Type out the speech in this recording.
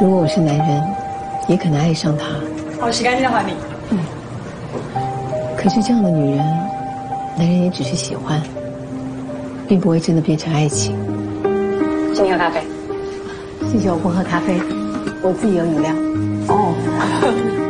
如果我是男人，也可能愛上他。 好，洗乾淨的還你。 可是這樣的女人，男人也只是喜歡，並不會真的變成愛情。 請你喝咖啡。 謝謝，我不喝咖啡，我自己有飲料。 哦。